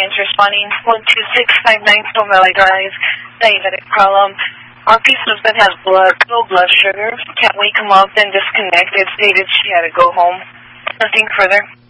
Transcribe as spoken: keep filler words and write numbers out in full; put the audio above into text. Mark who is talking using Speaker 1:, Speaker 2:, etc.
Speaker 1: clients responding. one two six five nine Stone Valley Drive, diabetic problem. Our peace husband has blood, low blood sugar. Can't wake him up and disconnect. It stated she had to go home. Nothing further.